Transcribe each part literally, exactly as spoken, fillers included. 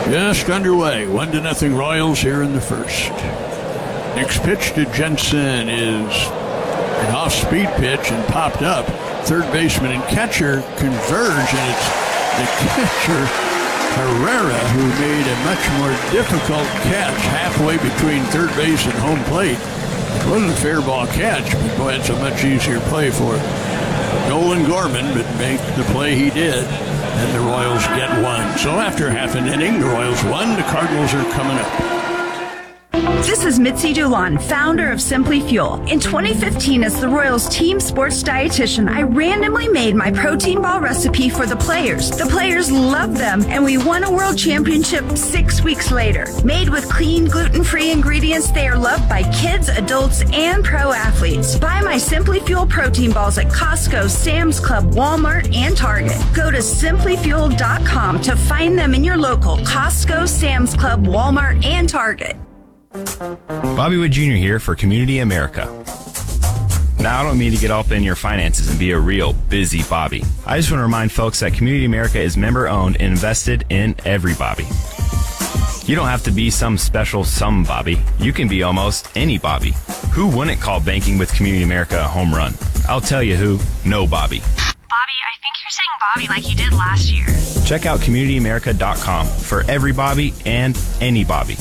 Just underway. One to nothing Royals here in the first. Next pitch to Jensen is an off-speed pitch and popped up. Third baseman and catcher converge, and it's the catcher, Herrera, who made a much more difficult catch halfway between third base and home plate. It wasn't a fair ball catch, but boy, it's a much easier play for Nolan Gorman, but make the play he did, and the Royals get one. So after half an inning, the Royals won. The Cardinals are coming up. This is Mitzi Dulon, founder of Simply Fuel. In twenty fifteen, as the Royals team sports dietitian, I randomly made my protein ball recipe for the players. The players loved them, and we won a world championship six weeks later. Made with clean, gluten-free ingredients, they are loved by kids, adults, and pro athletes. Buy my Simply Fuel protein balls at Costco, Sam's Club, Walmart, and Target. Go to simply fuel dot com to find them in your local Costco, Sam's Club, Walmart, and Target. Bobby Wood Junior here for Community America. Now, I don't mean to get all up in your finances and be a real busy Bobby. I just want to remind folks that Community America is member-owned and invested in every Bobby. You don't have to be some special some Bobby. You can be almost any Bobby. Who wouldn't call banking with Community America a home run? I'll tell you who. No Bobby. Bobby, I think you're saying Bobby like you did last year. Check out community america dot com for every Bobby and any Bobby.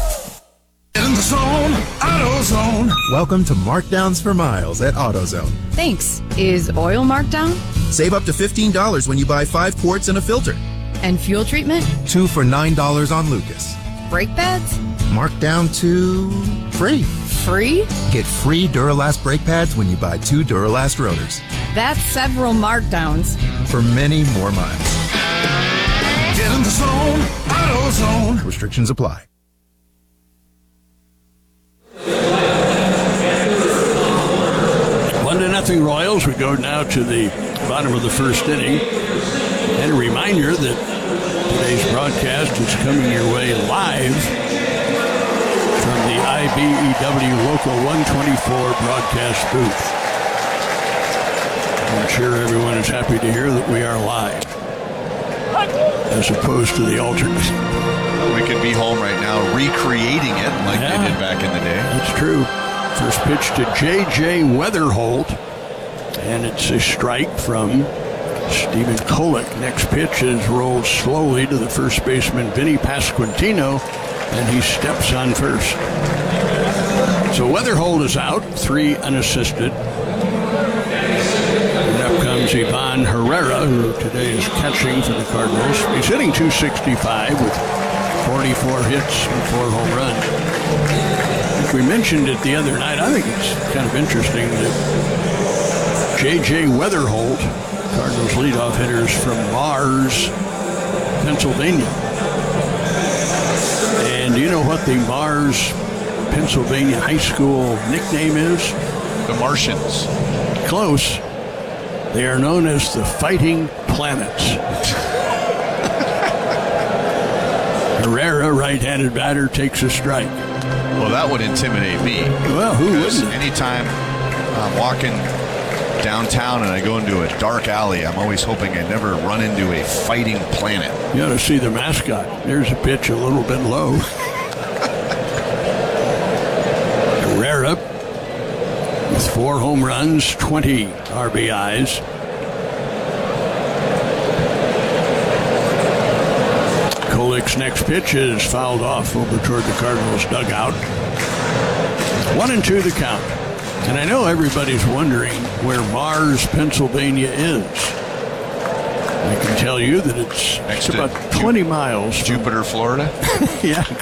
In the zone, AutoZone. Welcome to Markdowns for Miles at AutoZone. Thanks. Is oil marked down? Save up to fifteen dollars when you buy five quarts and a filter. And fuel treatment? Two for nine dollars on Lucas. Brake pads? Marked down to free. Free? Get free Duralast brake pads when you buy two Duralast rotors. That's several markdowns. For many more miles. Get in the zone, AutoZone. Restrictions apply. One to nothing Royals. We go now to the bottom of the first inning. And a reminder that today's broadcast is coming your way live from the I B E W Local one twenty-four broadcast booth. I'm sure everyone is happy to hear that we are live, as opposed to the alternate. We could be home right now recreating it like Yeah, they did back in the day. That's true. First pitch to J J Weatherholt, and it's a strike from Stephen Kolek. Next pitch is rolled slowly to the first baseman, Vinny Pasquantino, and he steps on first. So Weatherholt is out, three unassisted. And up comes Ivan Herrera, who today is catching for the Cardinals. He's hitting two sixty-five with forty-four hits and four home runs. We mentioned it the other night. I think it's kind of interesting that J J Weatherholt, Cardinals leadoff hitters from Mars, Pennsylvania. And do you know what the Mars, Pennsylvania high school nickname is? The Martians. Close. They are known as the Fighting Planets. Herrera, right-handed batter, takes a strike. Well, that would intimidate me. Well, who Because wouldn't? anytime I'm walking downtown and I go into a dark alley, I'm always hoping I never run into a fighting planet. You ought to see the mascot. There's a pitch a little bit low. Herrera with four home runs, twenty R B Is. Kolek's next pitch is fouled off over toward the Cardinals' dugout. One and two the count. And I know everybody's wondering where Mars, Pennsylvania is. I can tell you that it's, Next it's to about twenty miles. Jupiter, Florida? Yeah,